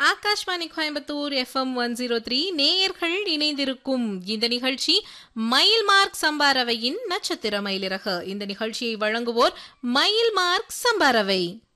Akashvani Coimbatore FM 103 நேயர்கள் இணைந்திருக்கும் இந்த நிகழ்ச்சி மயில் மார்க் சம்பாரவையின் நட்சத்திர மயிலிறகு. இந்த நிகழ்ச்சியை வழங்குவோர் மயில் மார்க் சம்பாரவை.